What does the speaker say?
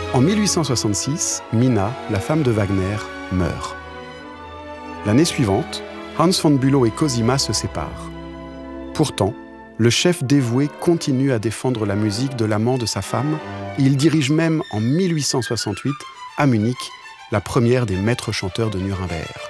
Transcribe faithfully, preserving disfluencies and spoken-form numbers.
En mille huit cent soixante-six, Minna, la femme de Wagner, meurt. L'année suivante, Hans von Bülow et Cosima se séparent. Pourtant, le chef dévoué continue à défendre la musique de l'amant de sa femme et il dirige même en mille huit cent soixante-huit, à Munich, la première des maîtres chanteurs de Nuremberg.